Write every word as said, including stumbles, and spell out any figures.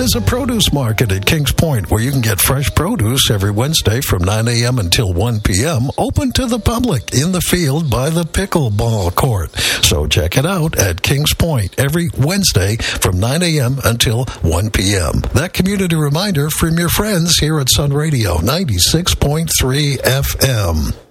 There's a produce market at Kings Point where you can get fresh produce every Wednesday from nine a.m. until one p.m. open to the public in the field by the pickleball court. So check it out at Kings Point every Wednesday from nine a.m. until one p.m. That community reminder from your friends here at Sun Radio ninety-six point three F M.